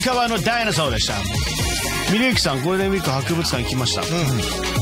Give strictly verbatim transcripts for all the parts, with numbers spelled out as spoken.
川のダイナソーでした。ミルユキさん、ゴールデンウィーク博物館行きました、うん、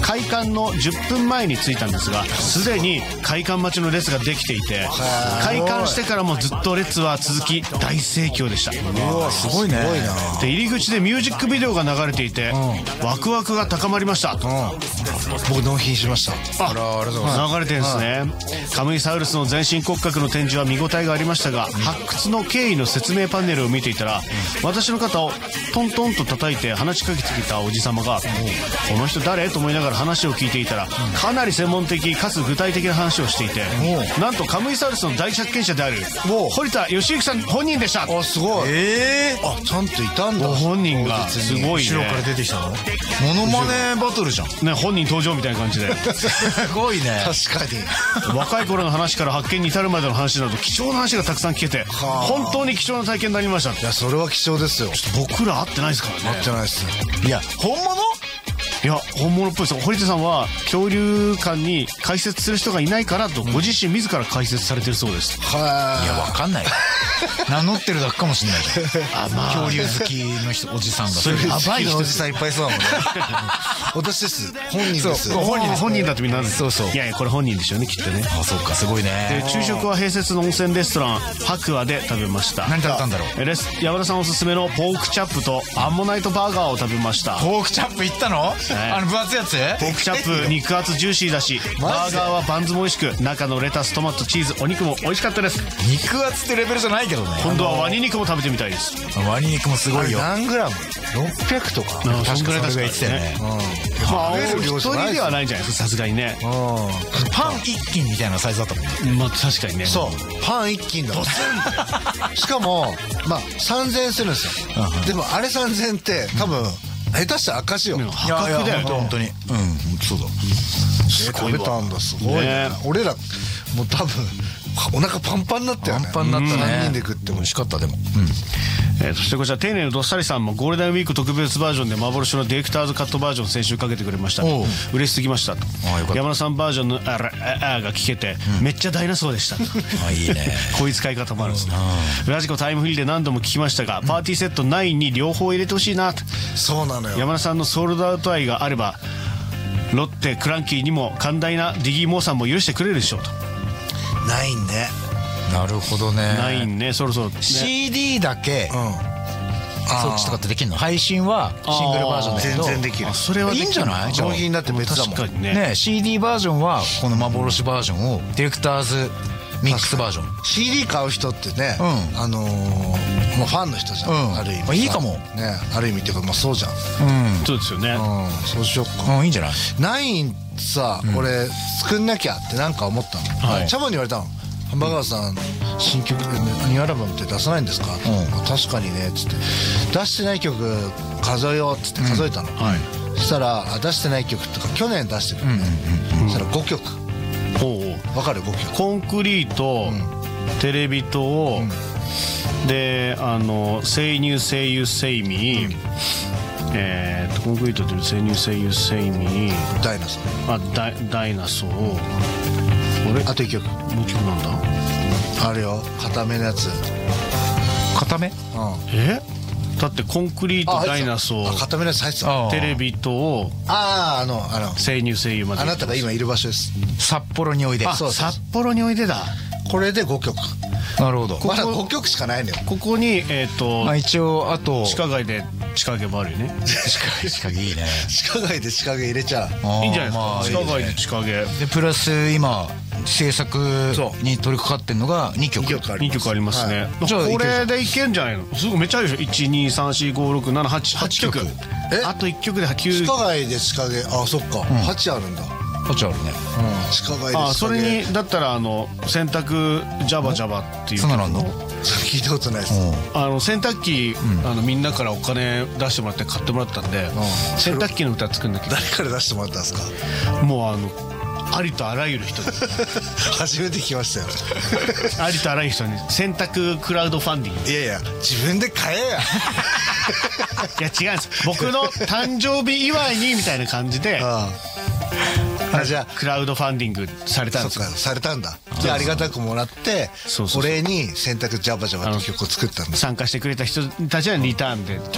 開館のじゅっぷんまえに着いたんですが、すでに開館待ちの列ができていて、開館してからもずっと列は続き大盛況でした。 うわ、すごいね。 で、入り口でミュージックビデオが流れていて、うん、ワクワクが高まりました、うん、 僕納品しました。 あ、あら、ありがとうございます。流れてるんですね、はい、カムイサウルスの全身骨格の展示は見応えがありましたが、うん、発掘の経緯の説明パネルを見ていたら、うん、私の肩をトントンと叩いて話しかけてきたおじさまが、この人誰と思いながら話を聞いていたら、かなり専門的かつ具体的な話をしていて、なんとカムイサウルスの第一発見者である堀田義行さん本人でした。 あ、すごい。えー、あ、ちゃんといたんだ。 ご本人がすごいね。 後ろから出てきたの。モノマネバトルじゃんね。本人登場みたいな感じですごいね。確かに若い頃の話から発見に至るまでの話など貴重な話がたくさん聞けて、本当に貴重な体験になりました。 いや、それは貴重ですよ。 ちょっと僕ら会ってないですからね。 会ってないです。いや、本物？ いや、本物っぽいです。堀田さんは恐竜館に解説する人がいないからと、ご自身自ら解説されてるそうです。 はい。いや、わかんない名乗ってるだけかもしれないじゃん。あ、まあ、恐竜好きの人、おじさんが。それやばいおじさんいっぱいそうだもんね私です。本人です。 本人です。本人だってみんな。 そうそう。 いやいや、これ本人ですよね、きっとね。 あ、そうか、すごいね。 で、昼食は併設の温泉レストラン白亜で食べました。 何食べたんだろう。 レス山田さんおすすめのポークチャップとアンモナイトバーガーを食べました。 ポークチャップいったの？あの分厚いやつ？ ポークチャップ肉厚ジューシーだし、バーガーはバンズも美味しく、中のレタストマトチーズお肉も美味しかったです。 肉厚ってレベルじゃないけどね。 今度はワニ肉も食べてみたいです。 ワニ肉もすごいよ。何グラム？ろっぴゃくとか。 確かに確かに言ってたよね。まあ一人ではないんじゃないですか、さすがにね。 パン一斤みたいなサイズだったもんね。 まあ確かにね。 そうパン一斤だもんしかもまあさんぜんえんするんですよ。でもあれさんぜんえんって多分下手したら赤字よ。 破格だよね、 本当に。うん、そうだ。食べたんだ、すごいね。俺らもう多分お腹パンパンになったよね。パンパンになったね。さんにんで食っても美味しかった。でも、 えそしてこちら丁寧のどっさりさんもゴールデンウィーク特別バージョンで幻のディレクターズカットバージョン先週かけてくれました。嬉しすぎましたと。山田さんバージョンのあらあが聞けてめっちゃダイナソーでしたと。 いいね。 こういう使い方もあるんですね。ラジコタイムフリーで何度も聞きましたが、パーティーセットナインに両方入れてほしいなと。 そうなのよ。 山田さんのソールドアウト愛があればロッテクランキーにも寛大なディギーモーさんも許してくれるでしょうと。 ナインね。なるほどね。 ナインね、そろそろ、ね、 シーディー だけ、うん、そっちとかってできるの？配信はシングルバージョンだけど全然できる。それはいいんじゃない？上品だって別だもん。 確かにね。 ね、シーディー バージョンはこの幻バージョンをディレクターズミックスバージョン。シーディー 買う人ってね、うん、あのー、もうファンの人じゃん、うん、ある意味。いいかもね。ある意味っていうか、まあそうじゃん。 うん、そうですよね。 うん、そうしよっか。うん、いいんじゃない？ナインさ、うん、俺作んなきゃってなんか思ったの。はい、チャボに言われたの。ハンバーガーさん新曲ニューアルバムって出さないんですか？うん、確かにねっつって出してない曲数えようっつって数えたの。うん、はい、そしたら出してない曲とか去年出してるよね。そしたらごきょく。 ほう、分かる？ごきょく。コンクリート、うん、テレビ塔、うん、であの生乳声優生ミ、うん、えー、っとコンクリートと生乳声優生ミ、 ダイナソー、 あダイ、ダイナソー、俺あといっきょく。 もういっきょくなんだあれよ、固めのやつ。固め？うん、 えだってコンクリートダイナソー、 固めのやつ入ってた。 テレビと、 ああ、あのあの生乳声優まで。 あなたが今いる場所です。札幌においで。 あ、札幌においでだ。 これでごきょく。なるほど。まだごきょくしかないのよ。 ここにえっと、 まあ一応あと地下街で地下街もあるよね。 地下街いいね。地下街で地下街入れちゃう。 いいんじゃないですか。地下街で地下街でプラス今制作に取り掛かってるのがにきょく。 にきょくありますね。これでいけんじゃないの？すごいめっちゃあるでしょ。いち、に、さん、よん、ご、ろく、なな、はち、はちきょく。あといっきょくできゅう。 地下街で地下街。あ、そっか。はちあるんだ。はちあるね。地下街で地下街。 あ、それにだったらあの洗濯ジャバジャバっていう。 そんなのあんの？聞いたことないです。 あの洗濯機、あのみんなからお金出してもらって買ってもらったんで、洗濯機の歌作んなきゃ。 誰から出してもらったんですか？ もうあのありとあらゆる人で初めて聞きましたよありとあらゆる人に洗濯クラウドファンディング。 いやいや自分で買えやいや違うんです。僕の誕生日祝いにみたいな感じで、ああじゃあクラウドファンディングされたんですよ。 そっかされたんだ。 でありがたくもらってそうそうそうお礼に選択ジャバジャバって曲を作ったんです。 参加してくれた人たちはリターンで